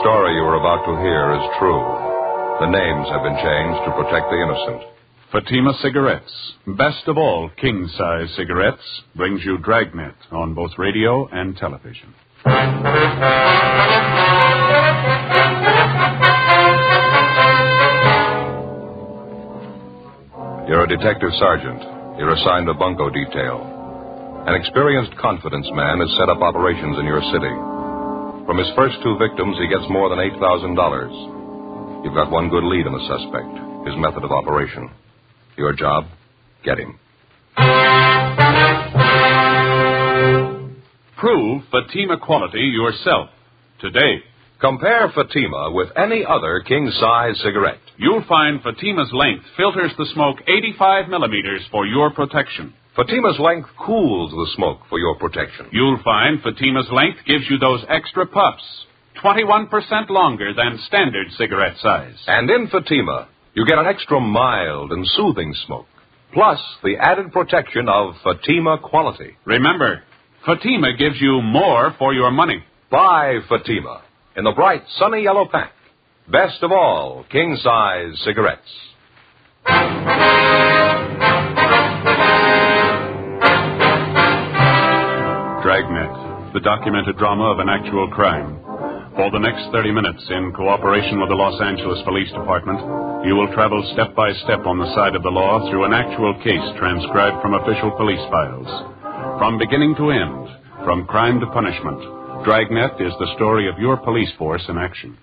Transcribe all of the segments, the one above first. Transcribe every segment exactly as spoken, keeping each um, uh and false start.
story you are about to hear is true. The names have been changed to protect the innocent. Fatima Cigarettes, best of all king-size cigarettes, brings you Dragnet on both radio and television. You're a detective sergeant. You're assigned a bunco detail. An experienced confidence man has set up operations in your city. From his first two victims, he gets more than eight thousand dollars. You've got one good lead on the suspect, his method of operation. Your job, get him. Prove Fatima quality yourself today. Compare Fatima with any other king-size cigarette. You'll find Fatima's length filters the smoke eighty-five millimeters for your protection. Fatima's length cools the smoke for your protection. You'll find Fatima's length gives you those extra puffs, twenty-one percent longer than standard cigarette size. And in Fatima, you get an extra mild and soothing smoke, plus the added protection of Fatima quality. Remember, Fatima gives you more for your money. Buy Fatima in the bright, sunny yellow pack. Best of all, king-size cigarettes. Dragnet, the documented drama of an actual crime. For the next thirty minutes, in cooperation with the Los Angeles Police Department, you will travel step by step on the side of the law through an actual case transcribed from official police files. From beginning to end, from crime to punishment, Dragnet is the story of your police force in action.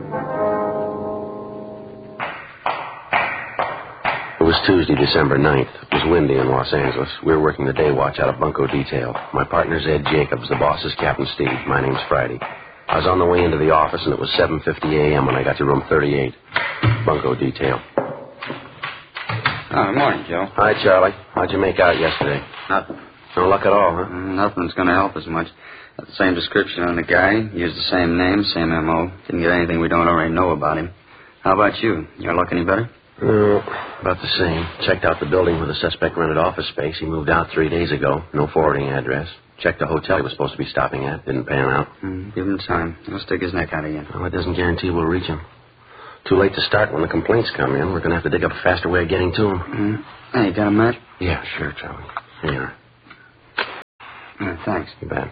It was Tuesday, December ninth. It was windy in Los Angeles. We were working the day watch out of bunco detail. My partner's Ed Jacobs. The boss is Captain Steve. My name's Friday. I was on the way into the office, and it was seven fifty a.m. when I got to room thirty-eight. Bunco detail. Oh, good morning, Joe. Hi, Charlie. How'd you make out yesterday? Nothing. No luck at all, huh? Mm, nothing's going to help us much. Got the same description on the guy. Used the same name, same M O. Didn't get anything we don't already know about him. How about you? Your luck any better? No, about the same. Checked out the building where the suspect rented office space. He moved out three days ago. No forwarding address. Checked the hotel he was supposed to be stopping at. Didn't pan out. Mm, give him time. He'll stick his neck out again. Well, it doesn't guarantee we'll reach him. Too late to start when the complaints come in. We're going to have to dig up a faster way of getting to him. Mm. Hey, you got a match? Yeah, sure, Charlie. Here you are. Uh, thanks. You bet.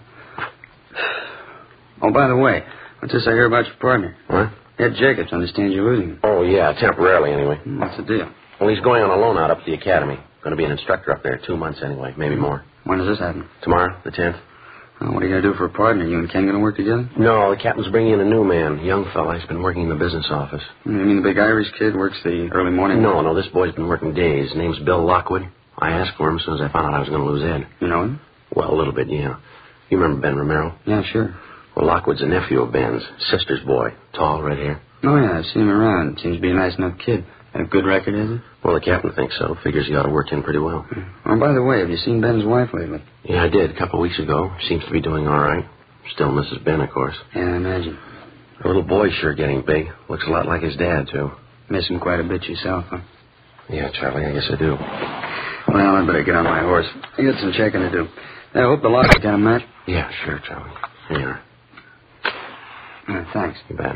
Oh, by the way, what's this I hear about your partner? What? Ed Jacobs. Understand you're losing him. Oh, yeah, temporarily anyway. Mm, what's the deal? Well, he's going on a loan out up at the academy. Going to be an instructor up there two months anyway, maybe more. When does this happen? Tomorrow, the tenth. Oh, what are you going to do for a partner? You and Ken going to work together? No, the captain's bringing in a new man, a young fella. He's been working in the business office. You mean the big Irish kid works the early morning? No, no, this boy's been working days. His name's Bill Lockwood. I asked for him as soon as I found out I was going to lose Ed. You know him? Well, a little bit, yeah. You remember Ben Romero? Yeah, sure. Well, Lockwood's a nephew of Ben's, sister's boy. Tall, red hair. Oh, yeah, I've seen him around. Seems to be a nice enough kid. A good record, is it? Well, the captain thinks so. Figures he ought to work in pretty well. Oh, by the way, have you seen Ben's wife lately? Yeah, I did, a couple of weeks ago. Seems to be doing all right. Still Missus Ben, of course. Yeah, I imagine. The little boy's sure getting big. Looks a lot like his dad, too. Miss him quite a bit yourself, huh? Yeah, Charlie, I guess I do. Well, I better get on my horse. I got some checking to do. I hope the lock's got a match. Yeah, sure, Charlie. Here you are. Uh, thanks. You bet.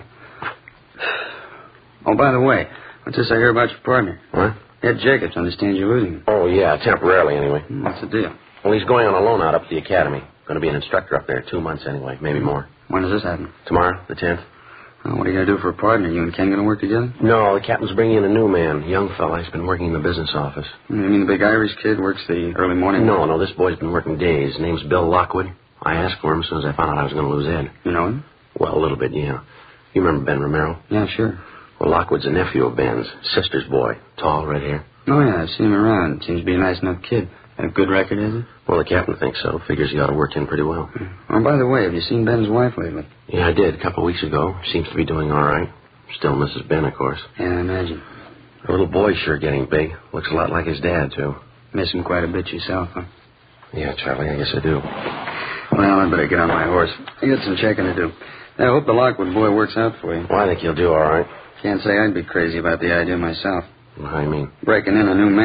Oh, by the way, what's this I hear about your partner? What? Ed Jacobs. Understand you're losing him. Oh, yeah, temporarily anyway. What's the deal? Well, he's going on a loan out up at the academy. Going to be an instructor up there two months anyway, maybe more. When does this happen? Tomorrow, the tenth. Oh, what are you going to do for a partner? You and Ken going to work together? No, the captain's bringing in a new man, a young fella. He's been working in the business office. You mean the big Irish kid works the early morning? No, no, this boy's been working days. His name's Bill Lockwood. I asked for him as soon as I found out I was going to lose Ed. You know him? Well, a little bit, yeah. You remember Ben Romero? Yeah, sure. Well, Lockwood's a nephew of Ben's, sister's boy. Tall, red hair. Oh, yeah, I've seen him around. Seems to be a nice enough kid. A good record, is it? Well, the captain thinks so. Figures he ought to work in pretty well. Oh, by the way, have you seen Ben's wife lately? Yeah, I did, a couple of weeks ago. Seems to be doing all right. Still Missus Ben, of course. Yeah, I imagine. The little boy's sure getting big. Looks a lot like his dad, too. Miss him quite a bit yourself, huh? Yeah, Charlie, I guess I do. Well, I better get on my horse. I got some checking to do. I hope the Lockwood boy works out for you. Well, I think he'll do all right. Can't say I'd be crazy about the idea myself. What do you mean? Breaking in a new man.